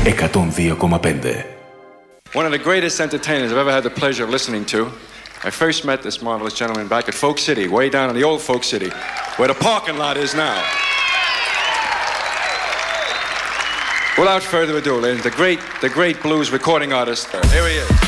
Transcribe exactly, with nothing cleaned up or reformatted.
εκατόν δύο κόμμα πέντε. One of the greatest entertainers I've ever had the pleasure of listening to. I first met this marvelous gentleman back at Folk City, way down in the old Folk City, where the parking lot is now. Without further ado, ladies, the great, the great blues recording artist, here he is.